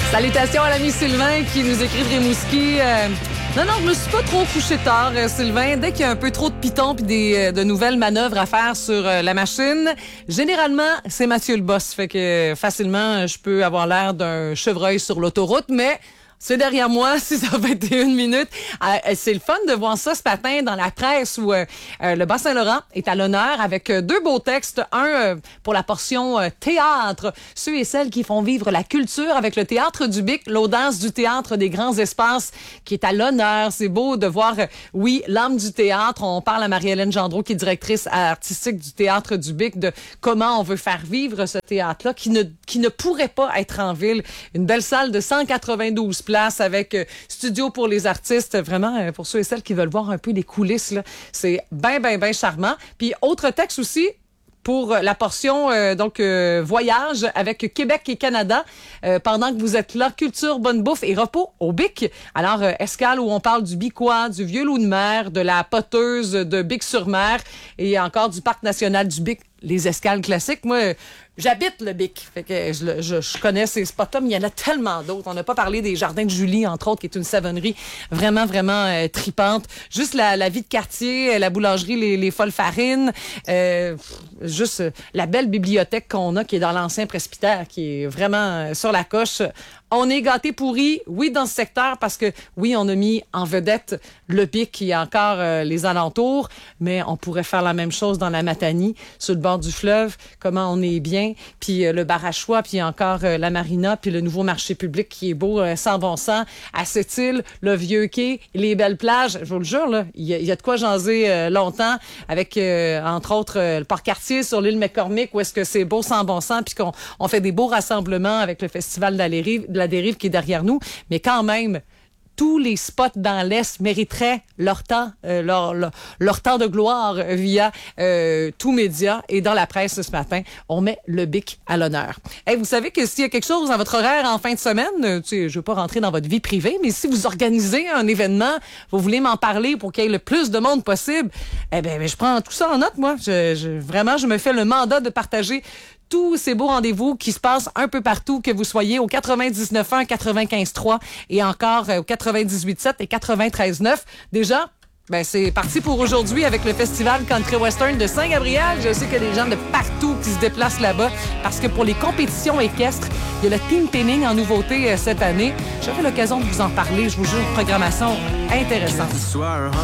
Salutations à l'ami Sylvain qui nous écrit de Rimouski. Non, je me suis pas trop couché tard, Sylvain. Dès qu'il y a un peu trop de pitons puis de nouvelles manœuvres à faire sur la machine, généralement, c'est Mathieu le boss. Fait que facilement, je peux avoir l'air d'un chevreuil sur l'autoroute, mais... C'est derrière moi, 6h21 minutes. C'est le fun de voir ça ce matin dans la presse où le Bas-Saint-Laurent est à l'honneur avec deux beaux textes. Un pour la portion théâtre, ceux et celles qui font vivre la culture avec le Théâtre du Bic, l'audace du théâtre des grands espaces qui est à l'honneur. C'est beau de voir, oui, l'âme du théâtre. On parle à Marie-Hélène Gendreau, qui est directrice artistique du Théâtre du Bic, de comment on veut faire vivre ce théâtre-là qui ne pourrait pas être en ville. Une belle salle de 192 places avec studio pour les artistes. Vraiment, pour ceux et celles qui veulent voir un peu les coulisses, là, c'est bien charmant. Puis, autre texte aussi, pour la portion voyage avec Québec et Canada. Pendant que vous êtes là, culture, bonne bouffe et repos au Bic. Alors, escale où on parle du Bicois, du Vieux Loup de mer, de la Poteuse de Bic-sur-Mer et encore du Parc national du Bic. Les escales classiques. Moi, j'habite le Bic. Fait que je connais ces spots-là, mais il y en a tellement d'autres. On n'a pas parlé des Jardins de Julie, entre autres, qui est une savonnerie vraiment tripante. Juste la vie de quartier, la boulangerie, les folles farines. Juste la belle bibliothèque qu'on a qui est dans l'ancien presbytère, qui est vraiment sur la coche. On est gâtés pourris, oui, dans ce secteur, parce que, oui, on a mis en vedette le Bic et encore les alentours, mais on pourrait faire la même chose dans la Matanie, sur le bord du fleuve, comment on est bien, puis le bar à choix, puis encore la marina, puis le nouveau marché public qui est beau, sans bon sens, à Sept-Îles, le vieux quai, les belles plages. Je vous le jure, là, il y a de quoi jaser longtemps, avec, entre autres, le Port-Cartier sur l'île McCormick, où est-ce que c'est beau sans bon sens, puis qu'on fait des beaux rassemblements avec le Festival de la dérive qui est derrière nous, mais quand même, tous les spots dans l'Est mériteraient leur temps de gloire via tous médias et dans la presse ce matin. On met le Bic à l'honneur. Hey, vous savez que s'il y a quelque chose dans votre horaire en fin de semaine, je veux pas rentrer dans votre vie privée, mais si vous organisez un événement, vous voulez m'en parler pour qu'il y ait le plus de monde possible, je prends tout ça en note, moi. Vraiment, je me fais le mandat de partager tous ces beaux rendez-vous qui se passent un peu partout, que vous soyez au 99.1, 95.3 et encore au 98.7 et 93.9. Déjà, c'est parti pour aujourd'hui avec le Festival Country Western de Saint-Gabriel. Je sais qu'il y a des gens de partout qui se déplacent là-bas parce que pour les compétitions équestres, il y a le team pinning en nouveauté cette année. J'aurai l'occasion de vous en parler. Je vous jure, une programmation intéressante.